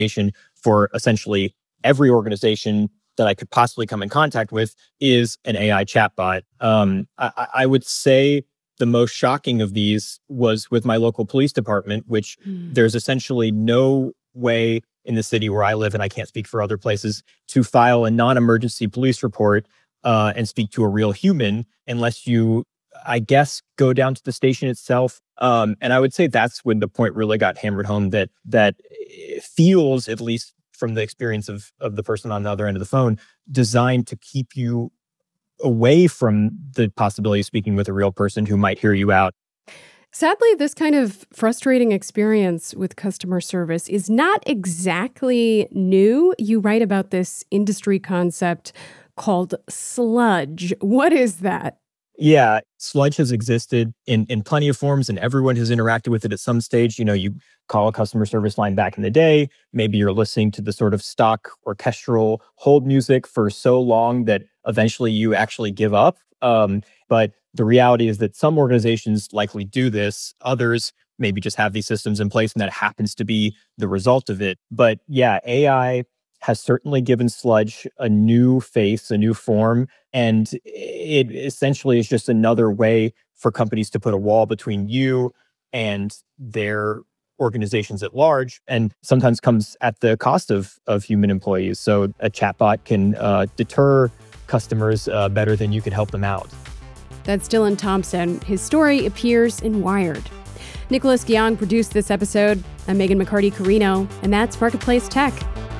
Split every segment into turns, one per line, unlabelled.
for essentially every organization that I could possibly come in contact with is an AI chatbot. I would say the most shocking of these was with my local police department, which there's essentially no way in the city where I live, and I can't speak for other places, to file a non-emergency police report and speak to a real human unless you, I guess, go down to the station itself. And I would say that's when the point really got hammered home, that it feels, at least from the experience of the person on the other end of the phone, designed to keep you away from the possibility of speaking with a real person who might hear you out.
Sadly, this kind of frustrating experience with customer service is not exactly new. You write about this industry concept called sludge. What is that?
Yeah, sludge has existed in plenty of forms, and everyone has interacted with it at some stage. You know, you call a customer service line back in the day. Maybe you're listening to the sort of stock orchestral hold music for so long that eventually you actually give up. But the reality is that some organizations likely do this. Others maybe just have these systems in place, and that happens to be the result of it. But yeah, AI has certainly given sludge a new face, a new form, and it essentially is just another way for companies to put a wall between you and their organizations at large, and sometimes comes at the cost of human employees. So a chatbot can deter customers better than you could help them out.
That's Dylan Thompson. His story appears in Wired. Nicholas Gyeong produced this episode. I'm Megan McCarty-Carino, and that's Marketplace Tech.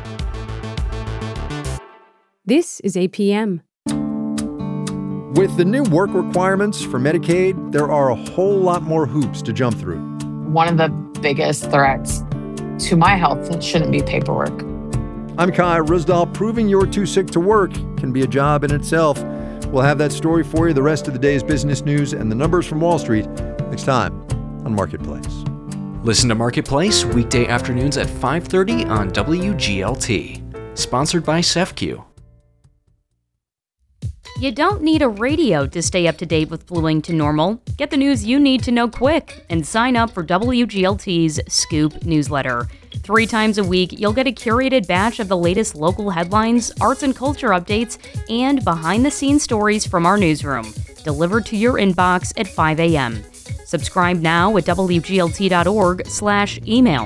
This is APM.
With the new work requirements for Medicaid, there are a whole lot more hoops to jump through.
One of the biggest threats to my health shouldn't be paperwork.
I'm Kai Ryssdal. Proving you're too sick to work can be a job in itself. We'll have that story for you, the rest of the day's business news, and the numbers from Wall Street next time on Marketplace.
Listen to Marketplace weekday afternoons at 5:30 on WGLT. Sponsored by CEFCU.
You don't need a radio to stay up to date with Bloomington Normal. Get the news you need to know quick and sign up for WGLT's Scoop newsletter. 3 times a week, you'll get a curated batch of the latest local headlines, arts and culture updates, and behind-the-scenes stories from our newsroom, delivered to your inbox at 5 a.m. Subscribe now at WGLT.org/email.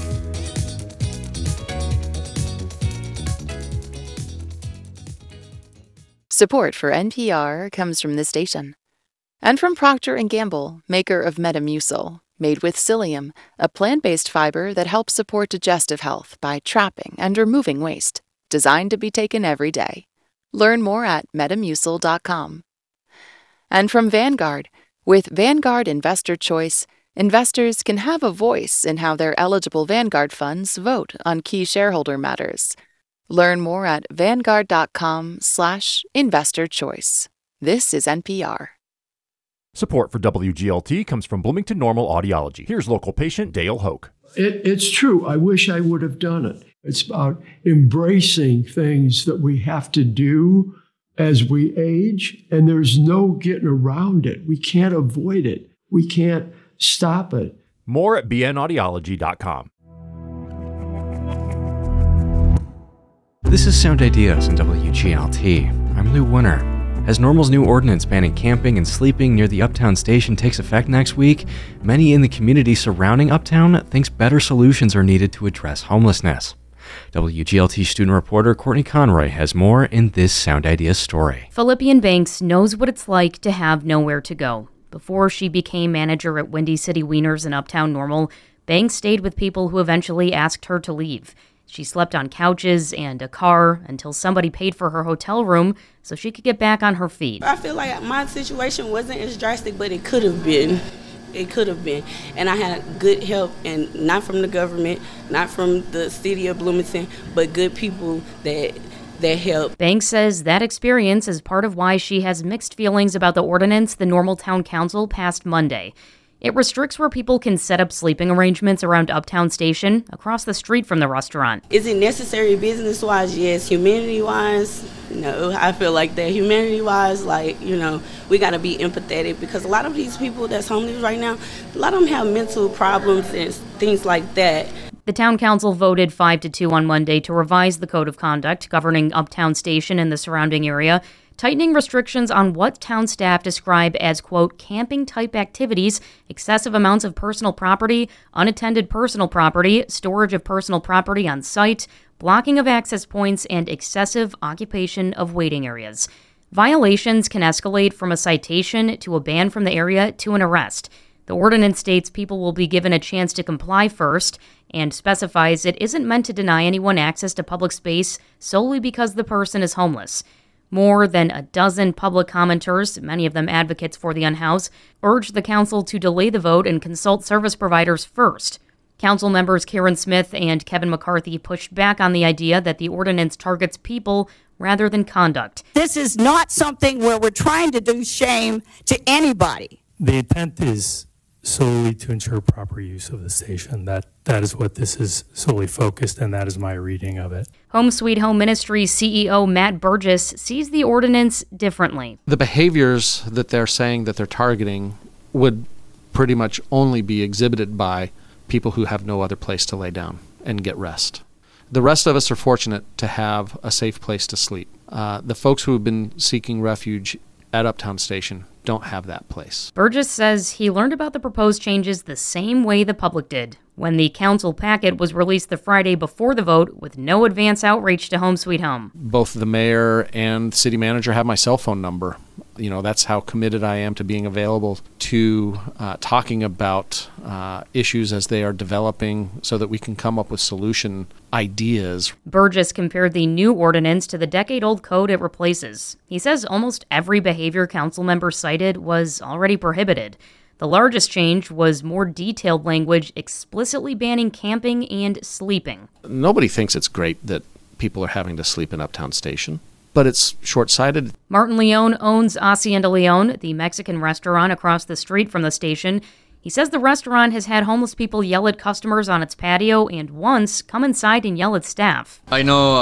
Support for NPR comes from this station. And from Procter & Gamble, maker of Metamucil, made with psyllium, a plant-based fiber that helps support digestive health by trapping and removing waste. Designed to be taken every day. Learn more at Metamucil.com. And from Vanguard, with Vanguard Investor Choice, investors can have a voice in how their eligible Vanguard funds vote on key shareholder matters. Learn more at Vanguard.com/investor choice. This is NPR.
Support for WGLT comes from Bloomington Normal Audiology. Here's local patient Dale Hoke.
It's true. I wish I would have done it. It's about embracing things that we have to do as we age, and there's no getting around it. We can't avoid it. We can't stop it.
More at bnaudiology.com.
This is Sound Ideas on WGLT. I'm Lou Winner. As Normal's new ordinance banning camping and sleeping near the Uptown station takes effect next week, many in the community surrounding Uptown thinks better solutions are needed to address homelessness. WGLT student reporter Courtney Conroy has more in this Sound Ideas story.
Philippian Banks knows what it's like to have nowhere to go. Before she became manager at Windy City Wieners in Uptown Normal, Banks stayed with people who eventually asked her to leave. She slept on couches and a car until somebody paid for her hotel room so she could get back on her feet.
I feel like my situation wasn't as drastic, but it could have been. It could have been. And I had good help, and not from the government, not from the city of Bloomington, but good people that helped.
Banks says that experience is part of why she has mixed feelings about the ordinance the Normal Town Council passed Monday. It restricts where people can set up sleeping arrangements around Uptown Station, across the street from the restaurant.
Is it necessary business-wise? Yes. Humanity-wise? No. I feel like that humanity-wise, we got to be empathetic, because a lot of these people that's homeless right now, a lot of them have mental problems and things like that.
The town council voted 5-2 on Monday to revise the code of conduct governing Uptown Station and the surrounding area, tightening restrictions on what town staff describe as, quote, camping-type activities, excessive amounts of personal property, unattended personal property, storage of personal property on site, blocking of access points, and excessive occupation of waiting areas. Violations can escalate from a citation to a ban from the area to an arrest. The ordinance states people will be given a chance to comply first and specifies it isn't meant to deny anyone access to public space solely because the person is homeless. More than a dozen public commenters, many of them advocates for the unhoused, urged the council to delay the vote and consult service providers first. Council members Karen Smith and Kevin McCarthy pushed back on the idea that the ordinance targets people rather than conduct.
This is not something where we're trying to do shame to anybody.
The intent is solely to ensure proper use of the station. That is what this is solely focused, and that is my reading of it.
Home Sweet Home Ministries CEO Matt Burgess sees the ordinance differently.
The behaviors that they're saying that they're targeting would pretty much only be exhibited by people who have no other place to lay down and get rest. The rest of us are fortunate to have a safe place to sleep. The folks who have been seeking refuge at Uptown Station don't have that place.
Burgess says he learned about the proposed changes the same way the public did, when the council packet was released the Friday before the vote with no advance outreach to Home Sweet Home.
Both the mayor and the city manager have my cell phone number. You know, that's how committed I am to being available to talking about issues as they are developing so that we can come up with solution ideas.
Burgess compared the new ordinance to the decade-old code it replaces. He says almost every behavior council member cited was already prohibited. The largest change was more detailed language explicitly banning camping and sleeping.
Nobody thinks it's great that people are having to sleep in Uptown Station, but it's short-sighted.
Martin Leon owns Hacienda Leon, the Mexican restaurant across the street from the station. He says the restaurant has had homeless people yell at customers on its patio and once come inside and yell at staff.
I know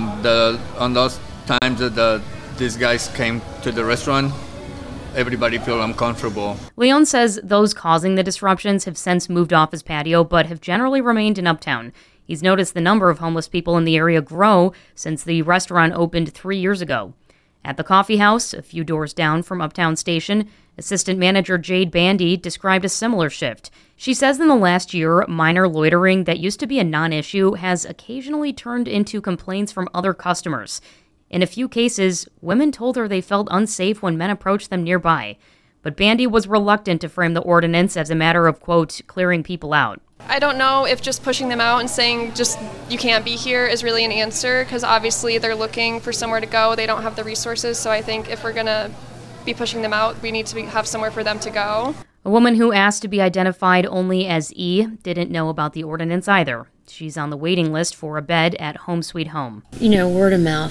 on those times that these guys came to the restaurant, everybody feel uncomfortable.
Leon says those causing the disruptions have since moved off his patio but have generally remained in Uptown. He's noticed the number of homeless people in the area grow since the restaurant opened 3 years ago. At the coffee house, a few doors down from Uptown Station, assistant manager Jade Bandy described a similar shift. She says in the last year, minor loitering that used to be a non-issue has occasionally turned into complaints from other customers. In a few cases, women told her they felt unsafe when men approached them nearby. But Bandy was reluctant to frame the ordinance as a matter of, quote, clearing people out.
I don't know if just pushing them out and saying just you can't be here is really an answer, because obviously they're looking for somewhere to go. They don't have the resources, so I think if we're going to be pushing them out, we need to have somewhere for them to go.
A woman who asked to be identified only as E didn't know about the ordinance either. She's on the waiting list for a bed at Home Sweet Home.
You know, word of mouth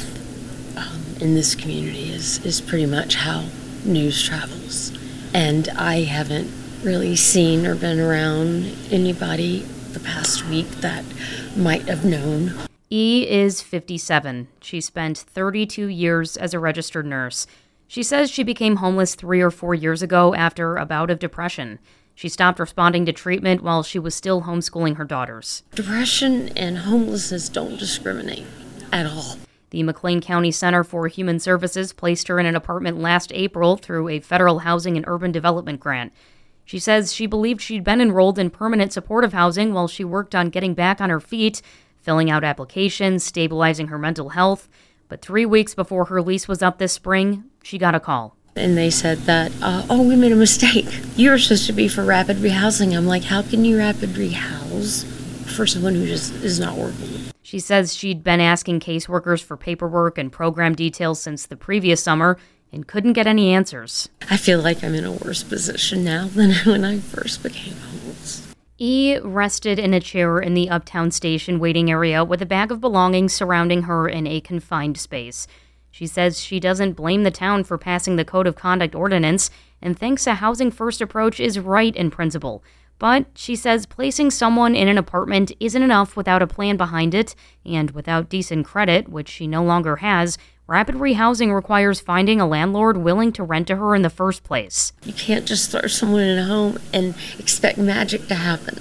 in this community is pretty much how news travels. And I haven't really seen or been around anybody the past week that might have known.
E is 57. She spent 32 years as a registered nurse. She says she became homeless 3 or 4 years ago after a bout of depression. She stopped responding to treatment while she was still homeschooling her daughters.
Depression and homelessness don't discriminate at all.
The McLean County Center for Human Services placed her in an apartment last April through a federal housing and urban development grant. She says she believed she'd been enrolled in permanent supportive housing while she worked on getting back on her feet, filling out applications, stabilizing her mental health. But 3 weeks before her lease was up this spring, she got a call.
And they said that, we made a mistake. You were supposed to be for rapid rehousing. I'm like, how can you rapid rehouse for someone who just is not working?
She says she'd been asking caseworkers for paperwork and program details since the previous summer and couldn't get any answers.
I feel like I'm in a worse position now than when I first became homeless.
E rested in a chair in the Uptown Station waiting area with a bag of belongings surrounding her in a confined space. She says she doesn't blame the town for passing the Code of Conduct ordinance and thinks a housing-first approach is right in principle. But she says placing someone in an apartment isn't enough without a plan behind it, and without decent credit, which she no longer has, rapid rehousing requires finding a landlord willing to rent to her in the first place.
You can't just throw someone in a home and expect magic to happen.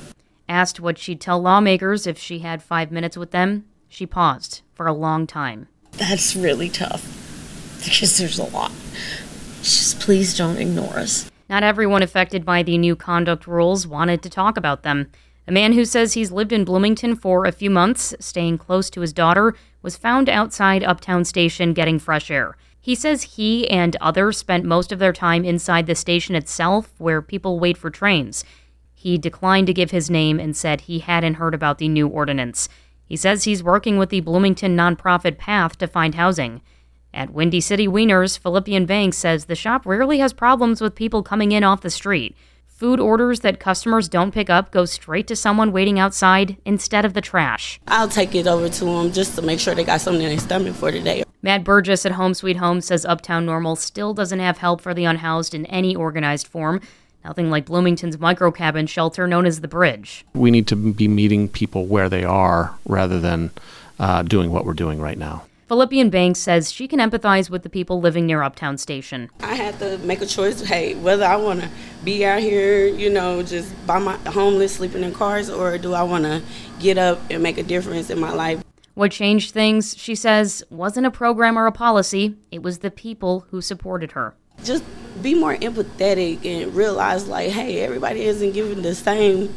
Asked what she'd tell lawmakers if she had 5 minutes with them, she paused for a long time.
That's really tough because there's a lot. Just please don't ignore us.
Not everyone affected by the new conduct rules wanted to talk about them. A man who says he's lived in Bloomington for a few months, staying close to his daughter, was found outside Uptown Station getting fresh air. He says he and others spent most of their time inside the station itself, where people wait for trains. He declined to give his name and said he hadn't heard about the new ordinance. He says he's working with the Bloomington nonprofit PATH to find housing. At Windy City Wieners, Philippian Banks says the shop rarely has problems with people coming in off the street. Food orders that customers don't pick up go straight to someone waiting outside instead of the trash.
I'll take it over to them just to make sure they got something in their stomach for today.
Matt Burgess at Home Sweet Home says Uptown Normal still doesn't have help for the unhoused in any organized form. Nothing like Bloomington's micro-cabin shelter known as The Bridge.
We need to be meeting people where they are rather than doing what we're doing right now.
Philippian Banks says she can empathize with the people living near Uptown Station.
I had to make a choice, hey, whether I want to be out here, just by my homeless, sleeping in cars, or do I want to get up and make a difference in my life.
What changed things, she says, wasn't a program or a policy. It was the people who supported her.
Just be more empathetic and realize, hey, everybody isn't given the same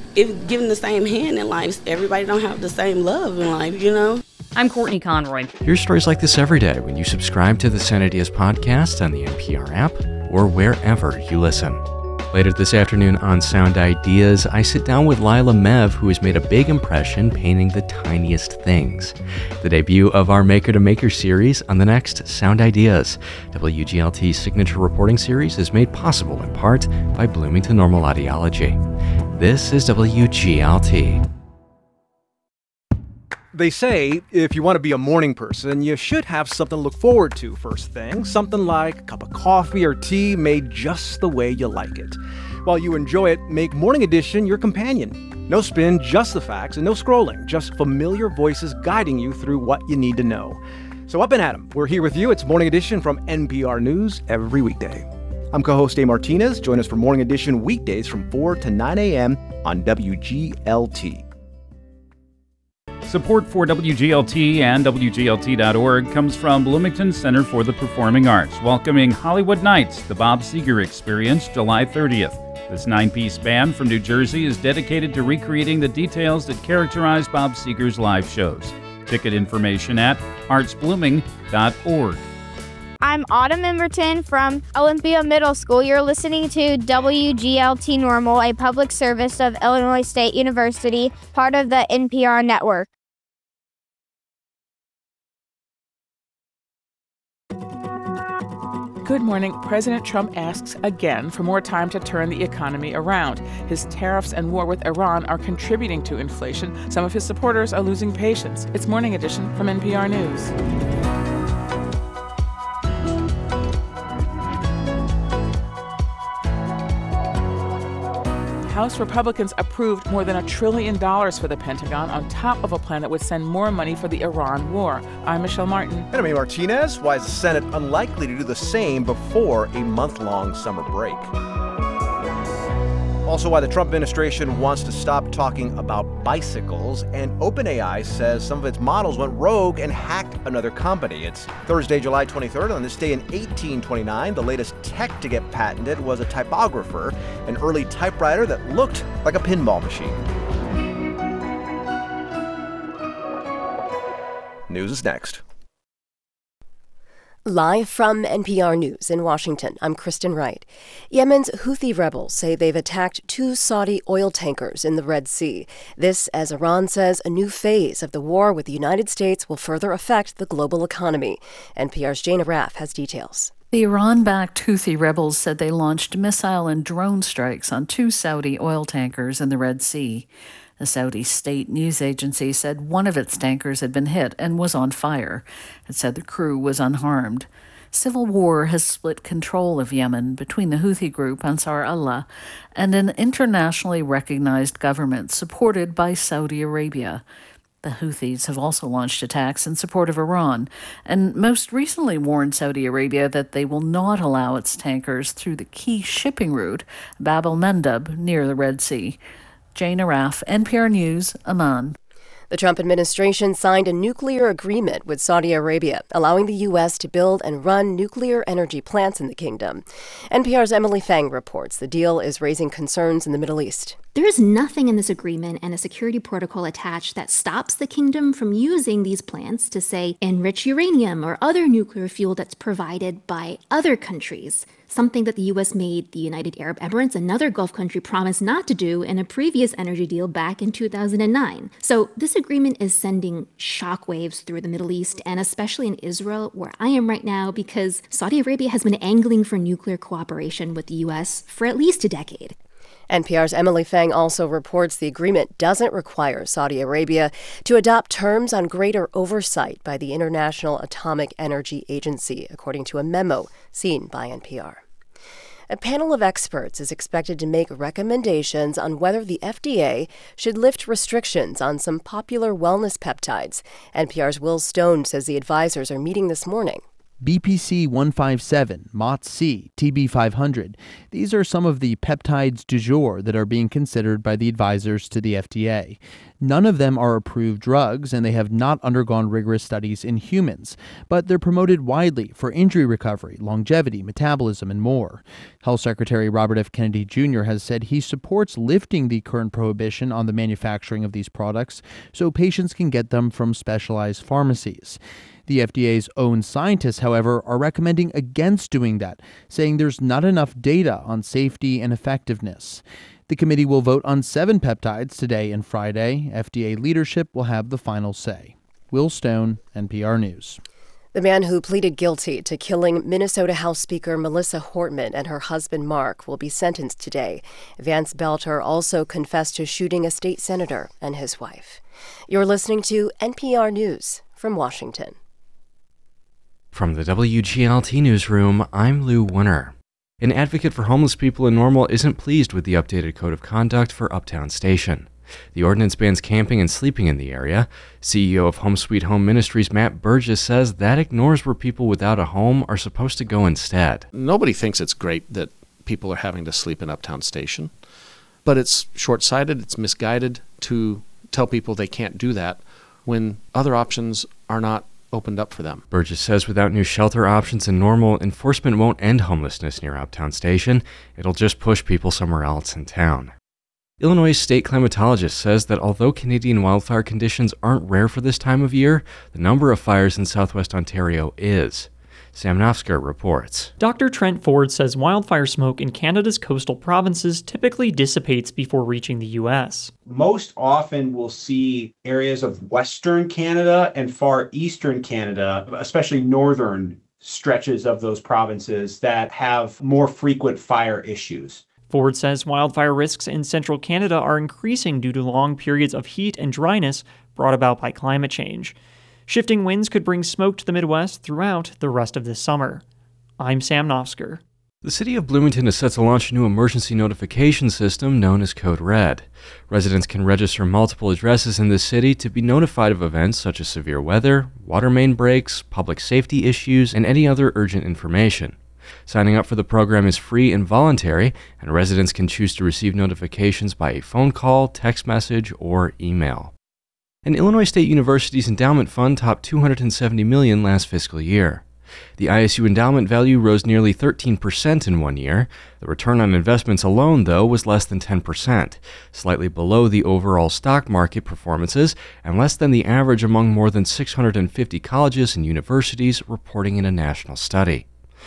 hand in life. Everybody don't have the same love in life,
I'm Courtney Conroy.
Hear stories like this every day when you subscribe to the Sound Ideas podcast on the NPR app or wherever you listen. Later this afternoon on Sound Ideas, I sit down with Lila Mev, who has made a big impression painting the tiniest things. The debut of our Maker to Maker series on the next Sound Ideas. WGLT's signature reporting series is made possible in part by Bloomington Normal Audiology. This is WGLT.
They say if you want to be a morning person, you should have something to look forward to first thing. Something like a cup of coffee or tea made just the way you like it. While you enjoy it, make Morning Edition your companion. No spin, just the facts, and no scrolling. Just familiar voices guiding you through what you need to know. So up and at 'em. We're here with you. It's Morning Edition from NPR News every weekday. I'm co-host Dave Martinez. Join us for Morning Edition weekdays from 4 to 9 a.m. on WGLT.
Support for WGLT and WGLT.org comes from Bloomington Center for the Performing Arts, welcoming Hollywood Nights, the Bob Seger Experience, July 30th. This 9-piece band from New Jersey is dedicated to recreating the details that characterize Bob Seger's live shows. Ticket information at artsblooming.org.
I'm Autumn Emberton from Olympia Middle School. You're listening to WGLT Normal, a public service of Illinois State University, part of the NPR network.
Good morning. President Trump asks again for more time to turn the economy around. His tariffs and war with Iran are contributing to inflation. Some of his supporters are losing patience. It's Morning Edition from NPR News. House Republicans approved more than $1 trillion for the Pentagon on top of a plan that would send more money for the Iran war. I'm Michelle Martin.
And I'm Amy Martinez. Why is the Senate unlikely to do the same before a month-long summer break? Also, why the Trump administration wants to stop talking about bicycles, and OpenAI says some of its models went rogue and hacked another company. It's Thursday, July 23rd. On this day in 1829, the latest tech to get patented was a typographer, an early typewriter that looked like a pinball machine. News is next.
Live from NPR News in Washington, I'm Kristen Wright. Yemen's Houthi rebels say they've attacked 2 Saudi oil tankers in the Red Sea. This, as Iran says, a new phase of the war with the United States will further affect the global economy. NPR's Jana Raff has details.
The Iran-backed Houthi rebels said they launched missile and drone strikes on 2 Saudi oil tankers in the Red Sea. The Saudi state news agency said one of its tankers had been hit and was on fire. It said the crew was unharmed. Civil war has split control of Yemen between the Houthi group Ansar Allah and an internationally recognized government supported by Saudi Arabia. The Houthis have also launched attacks in support of Iran and most recently warned Saudi Arabia that they will not allow its tankers through the key shipping route, Bab el-Mandeb, near the Red Sea. Jane Araf, NPR News, Amman.
The Trump administration signed a nuclear agreement with Saudi Arabia, allowing the U.S. to build and run nuclear energy plants in the kingdom. NPR's Emily Fang reports the deal is raising concerns in the Middle East.
There is nothing in this agreement and a security protocol attached that stops the kingdom from using these plants to, say, enrich uranium or other nuclear fuel that's provided by other countries, something that the U.S. made the United Arab Emirates, another Gulf country, promise not to do in a previous energy deal back in 2009. So this agreement is sending shockwaves through the Middle East, and especially in Israel, where I am right now, because Saudi Arabia has been angling for nuclear cooperation with the U.S. for at least a decade.
NPR's Emily Fang also reports the agreement doesn't require Saudi Arabia to adopt terms on greater oversight by the International Atomic Energy Agency, according to a memo seen by NPR. A panel of experts is expected to make recommendations on whether the FDA should lift restrictions on some popular wellness peptides. NPR's Will Stone says the advisors are meeting this morning.
BPC 157, MOTS-C, TB500. These are some of the peptides du jour that are being considered by the advisors to the FDA. None of them are approved drugs, and they have not undergone rigorous studies in humans, but they're promoted widely for injury recovery, longevity, metabolism, and more. Health Secretary Robert F. Kennedy Jr. has said he supports lifting the current prohibition on the manufacturing of these products so patients can get them from specialized pharmacies. The FDA's own scientists, however, are recommending against doing that, saying there's not enough data on safety and effectiveness. The committee will vote on 7 peptides today and Friday. FDA leadership will have the final say. Will Stone, NPR News.
The man who pleaded guilty to killing Minnesota House Speaker Melissa Hortman and her husband Mark will be sentenced today. Vance Belter also confessed to shooting a state senator and his wife. You're listening to NPR News from Washington.
From the WGLT newsroom, I'm Lou Winner. An advocate for homeless people in Normal isn't pleased with the updated code of conduct for Uptown Station. The ordinance bans camping and sleeping in the area. CEO of Home Sweet Home Ministries, Matt Burgess, says that ignores where people without a home are supposed to go instead.
Nobody thinks it's great that people are having to sleep in Uptown Station, but it's short-sighted, it's misguided to tell people they can't do that when other options are not opened up for them.
Burgess says without new shelter options in Normal, enforcement won't end homelessness near Uptown Station. It'll just push people somewhere else in town. Illinois state climatologist says that although Canadian wildfire conditions aren't rare for this time of year, the number of fires in southwest Ontario is. Sam Nofsker reports.
Dr. Trent Ford says wildfire smoke in Canada's coastal provinces typically dissipates before reaching the U.S.
Most often we'll see areas of Western Canada and far Eastern Canada, especially northern stretches of those provinces that have more frequent fire issues.
Ford says wildfire risks in central Canada are increasing due to long periods of heat and dryness brought about by climate change. Shifting winds could bring smoke to the Midwest throughout the rest of this summer. I'm Sam Nofsker.
The city of Bloomington is set to launch a new emergency notification system known as Code Red. Residents can register multiple addresses in the city to be notified of events such as severe weather, water main breaks, public safety issues, and any other urgent information. Signing up for the program is free and voluntary, and residents can choose to receive notifications by a phone call, text message, or email. An Illinois State University's endowment fund topped $270 million last fiscal year. The ISU endowment value rose nearly 13% in 1 year. The return on investments alone, though, was less than 10%, slightly below the overall stock market performances and less than the average among more than 650 colleges and universities reporting in a national study.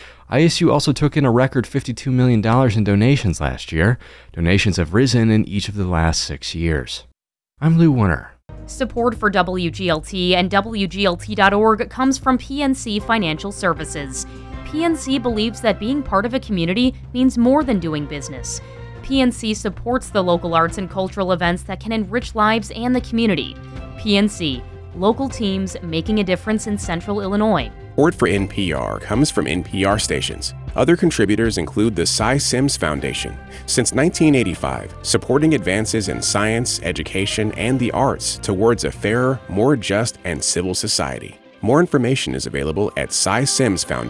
ISU also took in a record $52 million in donations last year. Donations have risen in each of the last 6 years. I'm Lou Winner.
Support for WGLT and WGLT.org comes from PNC Financial Services. PNC believes that being part of a community means more than doing business. PNC supports the local arts and cultural events that can enrich lives and the community. PNC, local teams making a difference in Central Illinois.
Support for NPR comes from NPR stations. Other contributors include the Cy Sims Foundation. Since 1985, supporting advances in science, education, and the arts towards a fairer, more just, and civil society. More information is available at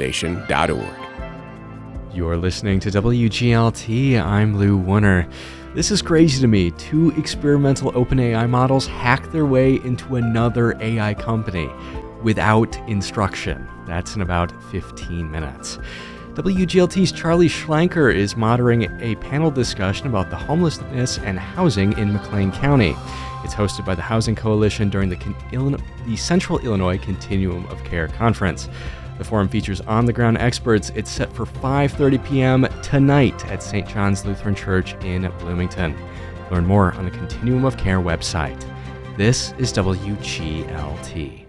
cysimsfoundation.org.
You're listening to WGLT. I'm Lou Winner. This is crazy to me. 2 experimental OpenAI models hacked their way into another AI company without instruction. That's in about 15 minutes. WGLT's Charlie Schlenker is moderating a panel discussion about the homelessness and housing in McLean County. It's hosted by the Housing Coalition during the Central Illinois Continuum of Care Conference. The forum features on-the-ground experts. It's set for 5:30 p.m. tonight at St. John's Lutheran Church in Bloomington. Learn more on the Continuum of Care website. This is WGLT.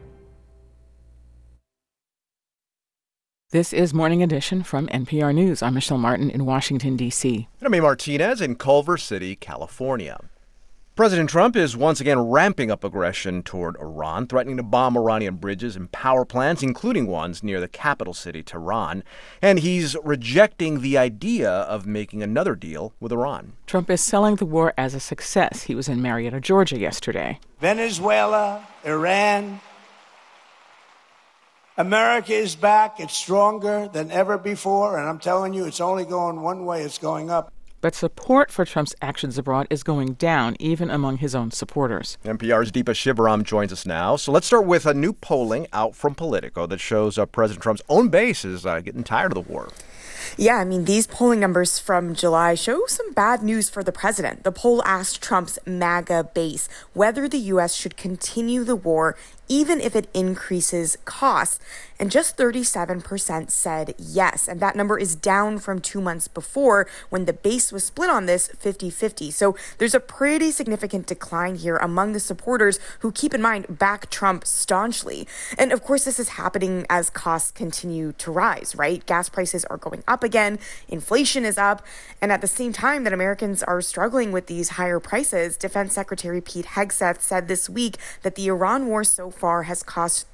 This is Morning Edition from NPR News. I'm Michelle Martin in Washington, D.C.
And I'm A. Martinez in Culver City, California. President Trump is once again ramping up aggression toward Iran, threatening to bomb Iranian bridges and power plants, including ones near the capital city, Tehran. And he's rejecting the idea of making another deal with Iran.
Trump is selling the war as a success. He was in Marietta, Georgia yesterday.
Venezuela, Iran, America is back. It's stronger than ever before. And I'm telling you, it's only going one way. It's going up.
But support for Trump's actions abroad is going down, even among his own supporters.
NPR's Deepa Shivaram joins us now. So let's start with a new polling out from Politico that shows President Trump's own base is getting tired of the war.
Yeah, I mean, these polling numbers from July show some bad news for the president. The poll asked Trump's MAGA base whether the U.S. should continue the war even if it increases costs. And just 37% said yes. And that number is down from 2 months before when the base was split on this 50-50. So there's a pretty significant decline here among the supporters who, keep in mind, back Trump staunchly. And of course, this is happening as costs continue to rise, right? Gas prices are going up again. Inflation is up. And at the same time that Americans are struggling with these higher prices, Defense Secretary Pete Hegseth said this week that the Iran war so far has cost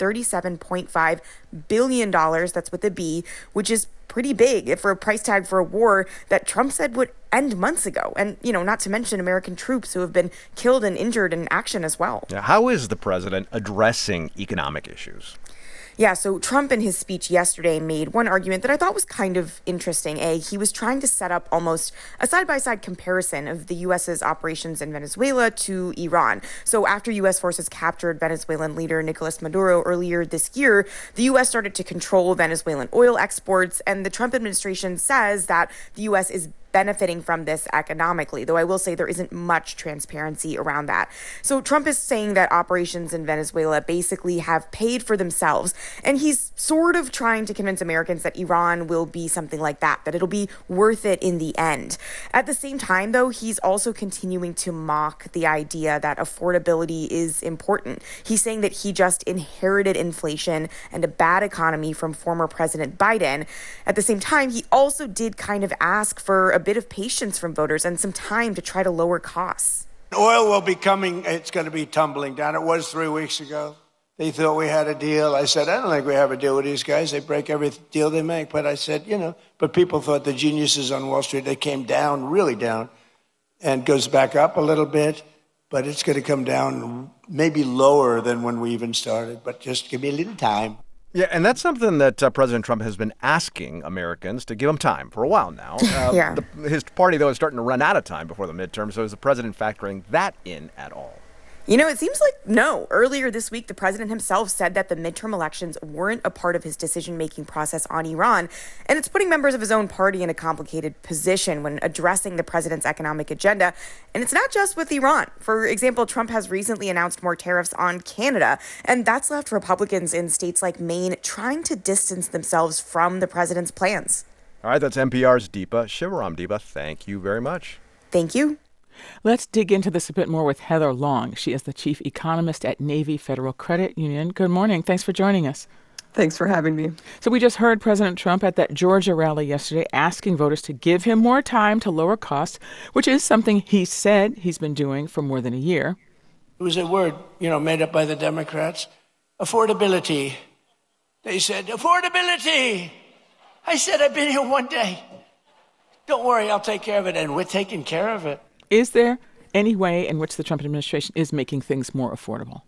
$37.5 billion, that's with a B, which is pretty big for a price tag for a war that Trump said would end months ago. And, not to mention American troops who have been killed and injured in action as well.
Yeah, how is the president addressing economic issues?
Yeah, so Trump in his speech yesterday made one argument that I thought was kind of interesting. He was trying to set up almost a side-by-side comparison of the U.S.'s operations in Venezuela to Iran. So after U.S. forces captured Venezuelan leader Nicolas Maduro earlier this year, the U.S. started to control Venezuelan oil exports, and the Trump administration says that the U.S. is benefiting from this economically, though I will say there isn't much transparency around that. So Trump is saying that operations in Venezuela basically have paid for themselves, and he's sort of trying to convince Americans that Iran will be something like that it'll be worth it in the end. At the same time, though, he's also continuing to mock the idea that affordability is important. He's saying that he just inherited inflation and a bad economy from former President Biden. At the same time, he also did kind of ask for a bit of patience from voters and some time to try to lower costs.
Oil will be coming, it's going to be tumbling down. It was 3 weeks ago. They thought we had a deal. I said, I don't think we have a deal with these guys. They break every deal they make. But I said, but people thought the geniuses on Wall Street, they came down, really down, and goes back up a little bit. But it's going to come down maybe lower than when we even started. But just give me a little time.
Yeah, and that's something that President Trump has been asking Americans to give him time for a while now.
Yeah.
His party, though, is starting to run out of time before the midterm, so is the president factoring that in at all?
It seems like no. Earlier this week, the president himself said that the midterm elections weren't a part of his decision-making process on Iran, and it's putting members of his own party in a complicated position when addressing the president's economic agenda. And it's not just with Iran. For example, Trump has recently announced more tariffs on Canada, and that's left Republicans in states like Maine trying to distance themselves from the president's plans.
All right, that's NPR's Deepa Shivaram. Deepa, thank you very much.
Thank you.
Let's dig into this a bit more with Heather Long. She is the chief economist at Navy Federal Credit Union. Good morning. Thanks for joining us.
Thanks for having me.
So we just heard President Trump at that Georgia rally yesterday asking voters to give him more time to lower costs, which is something he said he's been doing for more than a year.
It was a word, made up by the Democrats. Affordability. They said, affordability. I said, I've been here one day. Don't worry, I'll take care of it. And we're taking care of it.
Is there any way in which the Trump administration is making things more affordable?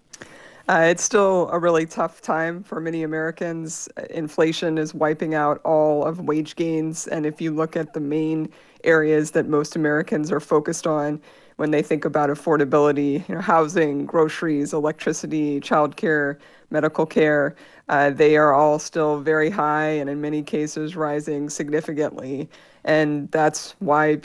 It's still a really tough time for many Americans. Inflation is wiping out all of wage gains. And if you look at the main areas that most Americans are focused on when they think about affordability, housing, groceries, electricity, childcare, medical care. They are all still very high and in many cases rising significantly. And that's why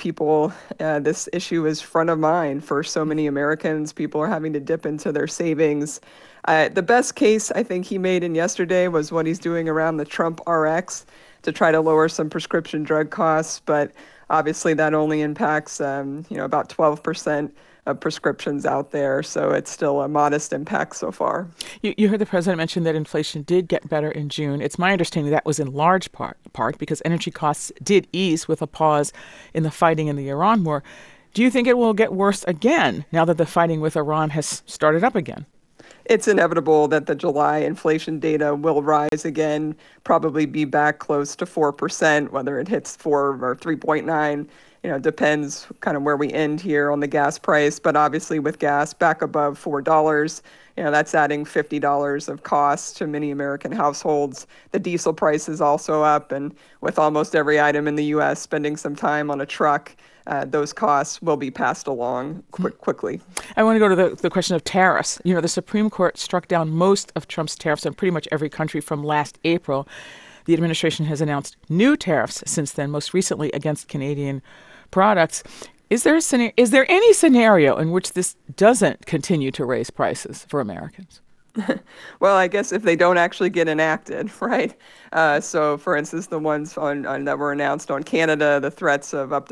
this issue is front of mind for so many Americans. People are having to dip into their savings. The best case I think he made in yesterday was what he's doing around the Trump RX to try to lower some prescription drug costs. But obviously that only impacts, about 12% of prescriptions out there. So it's still a modest impact so far.
You heard the president mention that inflation did get better in June. It's my understanding that was in large part because energy costs did ease with a pause in the fighting in the Iran war. Do you think it will get worse again now that the fighting with Iran has started up again?
It's inevitable that the July inflation data will rise again, probably be back close to 4%, whether it hits 4 or 3.9. Depends kind of where we end here on the gas price. But obviously with gas back above $4, that's adding $50 of cost to many American households. The diesel price is also up. And with almost every item in the U.S. spending some time on a truck, those costs will be passed along quickly.
I want to go to the question of tariffs. The Supreme Court struck down most of Trump's tariffs on pretty much every country from last April. The administration has announced new tariffs since then, most recently against Canadian products. Is there any scenario in which this doesn't continue to raise prices for Americans?
Well, I guess if they don't actually get enacted, right? So, for instance, the ones that were announced on Canada, the threats of up to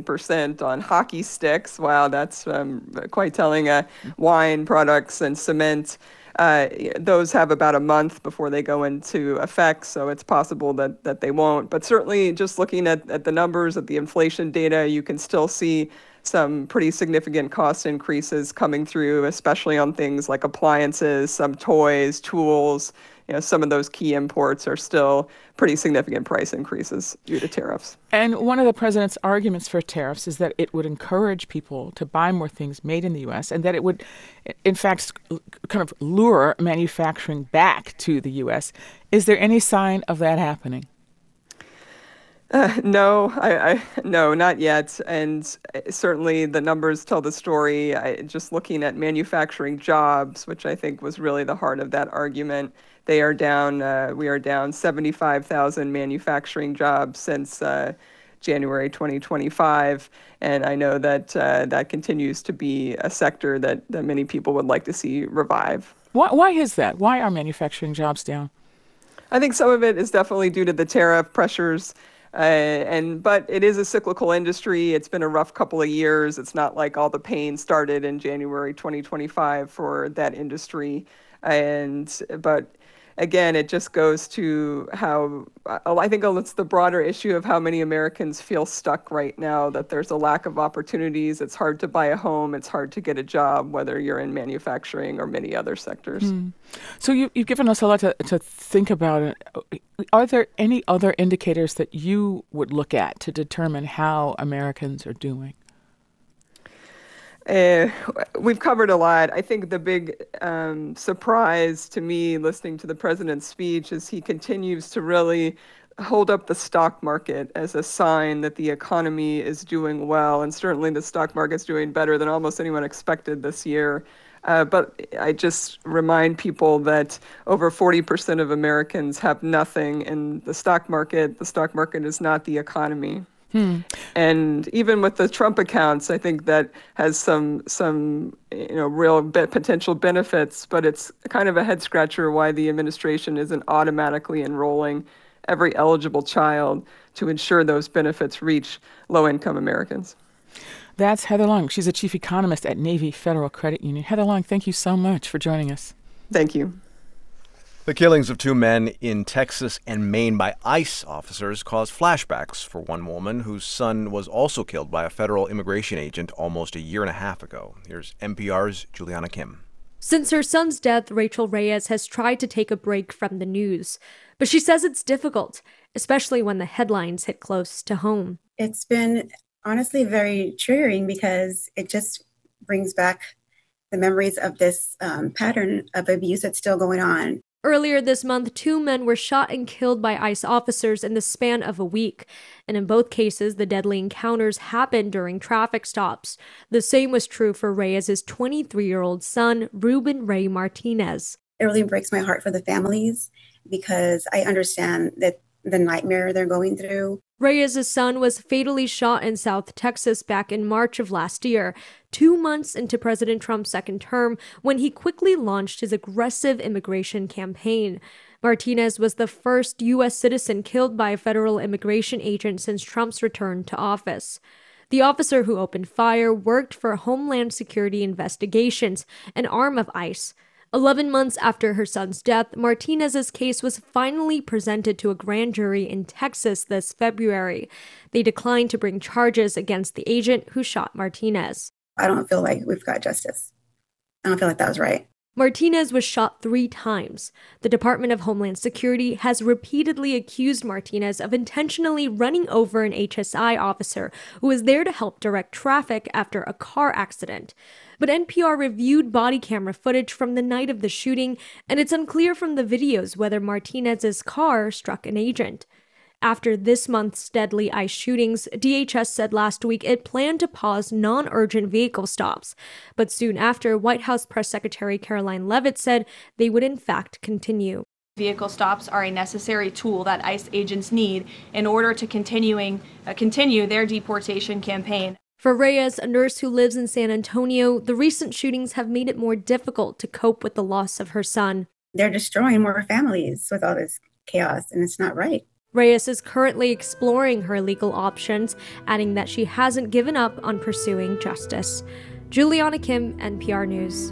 15% on hockey sticks. Wow, that's quite telling. Wine products and cement. Those have about a month before they go into effect, so it's possible that they won't. But certainly just looking at the numbers, at the inflation data, you can still see some pretty significant cost increases coming through, especially on things like appliances, some toys, tools. Some of those key imports are still pretty significant price increases due to tariffs.
And one of the president's arguments for tariffs is that it would encourage people to buy more things made in the U.S. and that it would, in fact, kind of lure manufacturing back to the U.S. Is there any sign of that happening?
No, no, not yet. And certainly the numbers tell the story. Just looking at manufacturing jobs, which I think was really the heart of that argument, we are down 75,000 manufacturing jobs since January 2025. And I know that that continues to be a sector that many people would like to see revive.
Why is that? Why are manufacturing jobs down?
I think some of it is definitely due to the tariff pressures. But it is a cyclical industry. It's been a rough couple of years. It's not like all the pain started in January 2025 for that industry. But again, it just goes to how I think it's the broader issue of how many Americans feel stuck right now, that there's a lack of opportunities. It's hard to buy a home. It's hard to get a job, whether you're in manufacturing or many other sectors.
So you've given us a lot to think about. Are there any other indicators that you would look at to determine how Americans are doing?
We've covered a lot. I think the big surprise to me listening to the president's speech is he continues to really hold up the stock market as a sign that the economy is doing well. And certainly the stock market's doing better than almost anyone expected this year. But I just remind people that over 40% of Americans have nothing in the stock market. The stock market is not the economy. And even with the Trump accounts, I think that has some real potential benefits, but it's kind of a head scratcher why the administration isn't automatically enrolling every eligible child to ensure those benefits reach low-income Americans.
That's Heather Long. She's a chief economist at Navy Federal Credit Union. Heather Long, thank you so much for joining us.
Thank you.
The killings of two men in Texas and Maine by ICE officers caused flashbacks for one woman whose son was also killed by a federal immigration agent almost a year and a half ago. Here's NPR's Juliana Kim.
Since her son's death, Rachel Reyes has tried to take a break from the news, but she says it's difficult, especially when the headlines hit close to home.
It's been honestly very triggering because it just brings back the memories of this pattern of abuse that's still going on.
Earlier this month, 2 men were shot and killed by ICE officers in the span of a week. And in both cases, the deadly encounters happened during traffic stops. The same was true for Reyes' 23-year-old son, Ruben Ray Martinez.
It really breaks my heart for the families because I understand that the nightmare they're going through.
Reyes' son was fatally shot in South Texas back in March of last year, 2 months into President Trump's second term, when he quickly launched his aggressive immigration campaign. Martinez was the first U.S. citizen killed by a federal immigration agent since Trump's return to office. The officer who opened fire worked for Homeland Security Investigations, an arm of ICE. 11 months after her son's death, Martinez's case was finally presented to a grand jury in Texas this February. They declined to bring charges against the agent who shot Martinez.
I don't feel like we've got justice. I don't feel like that was right.
Martinez was shot 3 times. The Department of Homeland Security has repeatedly accused Martinez of intentionally running over an HSI officer who was there to help direct traffic after a car accident. But NPR reviewed body camera footage from the night of the shooting, and it's unclear from the videos whether Martinez's car struck an agent. After this month's deadly ICE shootings, DHS said last week it planned to pause non-urgent vehicle stops. But soon after, White House Press Secretary Caroline Leavitt said they would in fact continue.
Vehicle stops are a necessary tool that ICE agents need in order to continue their deportation campaign.
For Reyes, a nurse who lives in San Antonio, the recent shootings have made it more difficult to cope with the loss of her son.
They're destroying more families with all this chaos, and it's not right.
Reyes is currently exploring her legal options, adding that she hasn't given up on pursuing justice. Juliana Kim, NPR News.